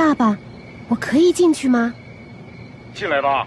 爸爸，我可以进去吗？ 进来吧。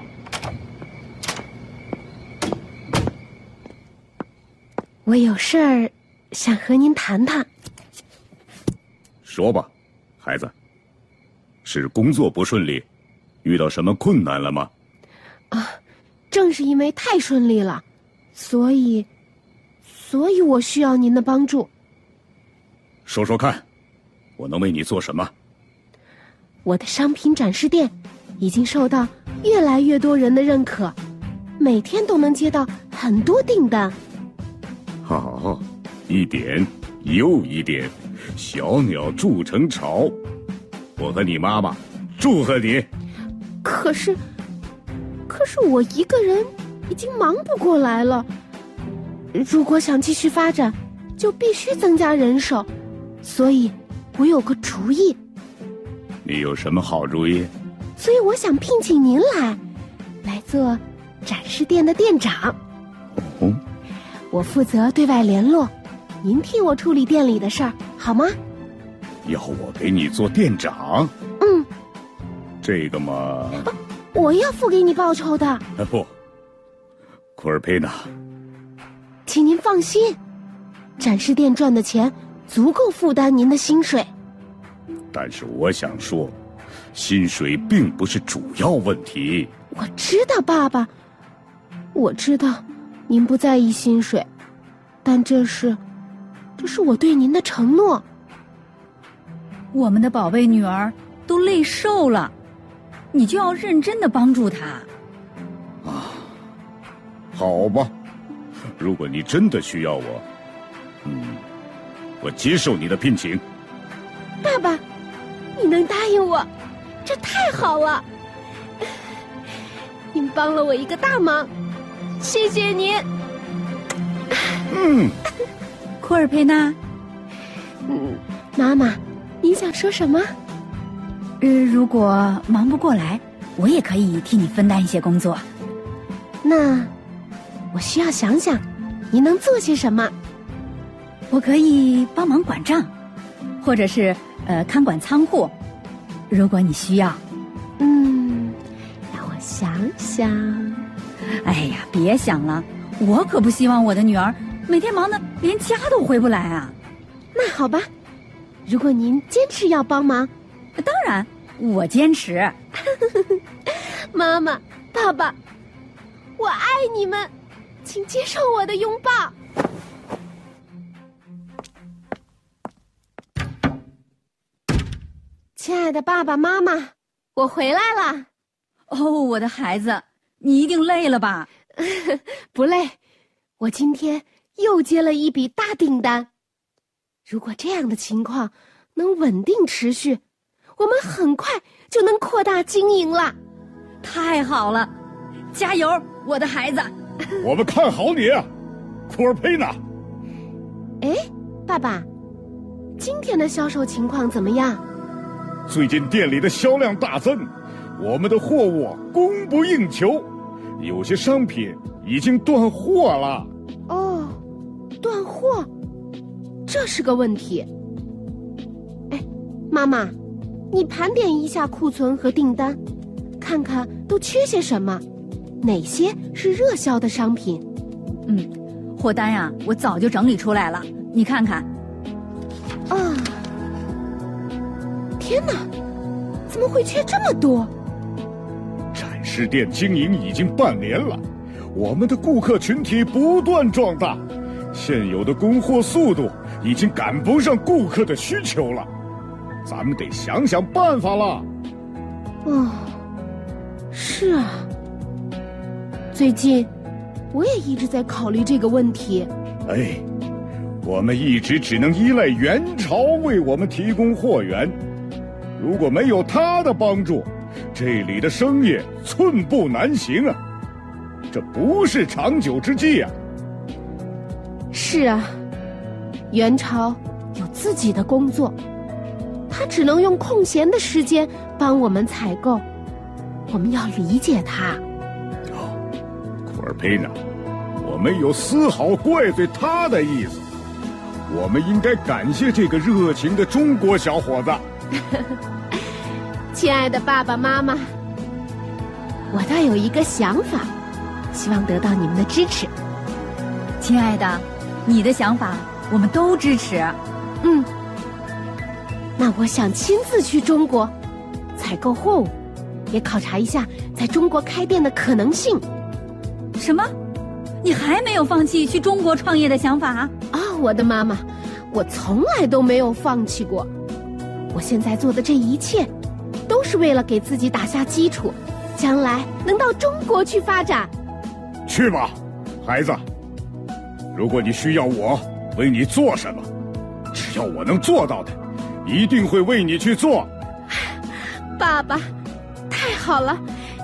我有事儿想和您谈谈。 说吧，孩子。是工作不顺利，遇到什么困难了吗？ 正是因为太顺利了，所以我需要您的帮助。 说说看，我能为你做什么？ 我的商品展示店已经受到越来越多人的认可，每天都能接到很多订单。 好，一点又一点，小鸟筑成巢。我和你妈妈祝贺你。 可是我一个人已经忙不过来了。如果想继续发展，就必须增加人手。所以，我有个主意。 你有什么好主意？ 所以我想聘请您来做展示店的店长。 哦， 我负责对外联络，您替我处理店里的事儿，好吗？ 要我给你做店长？ 嗯， 这个嘛， 我要付给你报酬的。 不，库尔佩娜， 请您放心，展示店赚的钱足够负担您的薪水。 但是我想说，薪水并不是主要问题。 我知道，爸爸，我知道您不在意薪水，但这是我对您的承诺。 我们的宝贝女儿都累瘦了，你就要认真的帮助她。 好吧，如果你真的需要我，我接受你的聘请。 爸爸，你能答应我，这太好了！您帮了我一个大忙，谢谢您。 库尔佩娜， 妈妈，您想说什么？ 如果忙不过来，我也可以替你分担一些工作。 那我需要想想，您能做些什么？ 我可以帮忙管账，或者是看管仓库，如果你需要。 让我想想。 哎呀，别想了，我可不希望我的女儿每天忙得连家都回不来啊。 那好吧，如果您坚持要帮忙， 当然我坚持。 妈妈，爸爸，我爱你们，请接受我的拥抱。亲爱的爸爸妈妈，我回来了。 哦，我的孩子，你一定累了吧？ 不累，我今天又接了一笔大订单。如果这样的情况能稳定持续，我们很快就能扩大经营了。 太好了，加油，我的孩子！ 我们看好你，库尔佩娜。 哎，爸爸，今天的销售情况怎么样？ 最近店里的销量大增，我们的货物供不应求，有些商品已经断货了。 哦，断货，这是个问题。哎，妈妈，你盘点一下库存和订单，看看都缺些什么，哪些是热销的商品。 货单呀，我早就整理出来了，你看看。 天哪，怎么会缺这么多？ 展示店经营已经半年了，我们的顾客群体不断壮大，现有的供货速度已经赶不上顾客的需求了，咱们得想想办法了。 是啊，最近我也一直在考虑这个问题。 我们一直只能依赖元朝为我们提供货源，如果没有他的帮助，这里的生意寸步难行啊，这不是长久之计啊。 是啊，元朝有自己的工作，他只能用空闲的时间帮我们采购，我们要理解他。 库尔佩娜，我没有丝毫怪罪他的意思，我们应该感谢这个热情的中国小伙子。 亲爱的爸爸妈妈，我倒有一个想法，希望得到你们的支持。 亲爱的，你的想法我们都支持。 那我想亲自去中国，采购货物，也考察一下在中国开店的可能性。 什么？你还没有放弃去中国创业的想法啊？ 我的妈妈，我从来都没有放弃过。我现在做的这一切，都是为了给自己打下基础，将来能到中国去发展。 去吧，孩子。如果你需要我为你做什么，只要我能做到的，一定会为你去做。 爸爸，太好了，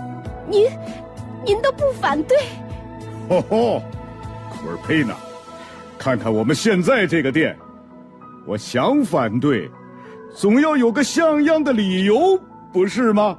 您都不反对。 吼吼，库尔佩纳，看看我们现在这个店，我想反对，总要有个像样的理由，不是吗？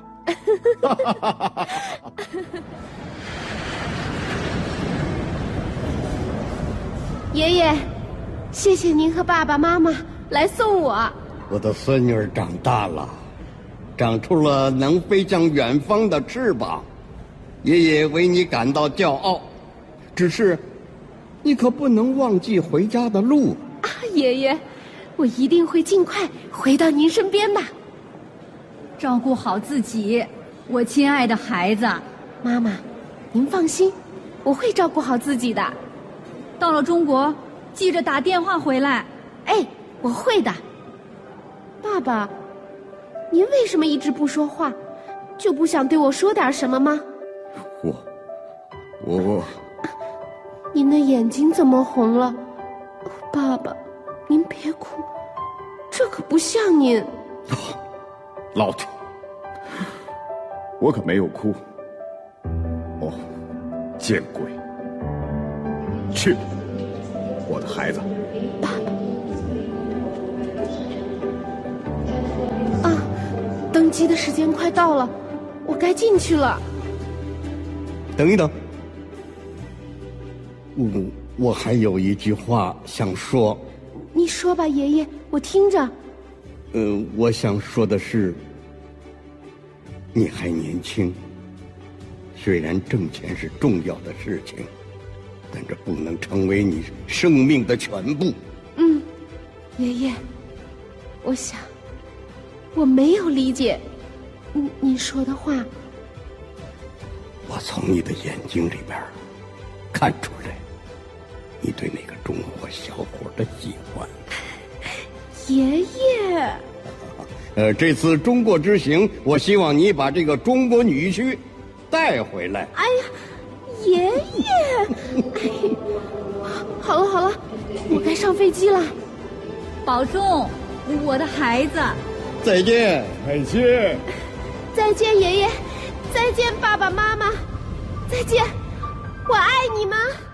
爷爷，谢谢您和爸爸妈妈来送我。 我的孙女儿长大了，长出了能飞向远方的翅膀，爷爷为你感到骄傲。只是，你可不能忘记回家的路。 爷爷，我一定会尽快回到您身边的。 照顾好自己，我亲爱的孩子。 妈妈，您放心，我会照顾好自己的。 到了中国，记着打电话回来。 我会的。爸爸，您为什么一直不说话？就不想对我说点什么吗？ 我您的眼睛怎么红了？爸爸，您别哭，这可不像您。 老铁，我可没有哭。见鬼！去，我的孩子。 爸爸。登机的时间快到了，我该进去了。 等一等，我还有一句话想说。 你说吧，爷爷，我听着。 我想说的是，你还年轻，虽然挣钱是重要的事情，但这不能成为你生命的全部。 爷爷，我想我没有理解你说的话。 我从你的眼睛里边看出来，你对那个中国小伙的喜欢。 爷爷， 这次中国之行，我希望你把这个中国女婿带回来。 爷爷，好了，我该上飞机了。 保重，我的孩子。 再见。 再见，爷爷。再见，爸爸妈妈。再见，我爱你们。